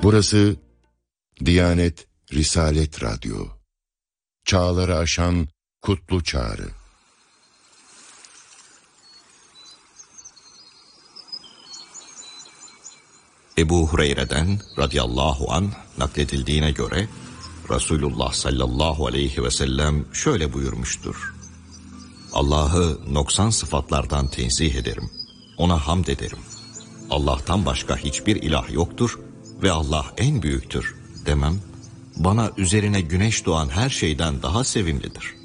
Burası Diyanet Risalet Radyo. Çağları aşan kutlu çağrı. Ebu Hureyre'den radıyallahu anh nakledildiğine göre Resulullah sallallahu aleyhi ve sellem şöyle buyurmuştur. Allah'ı noksan sıfatlardan tenzih ederim. Ona hamd ederim. Allah'tan başka hiçbir ilah yoktur ve Allah en büyüktür demem, bana üzerine güneş doğan her şeyden daha sevimlidir.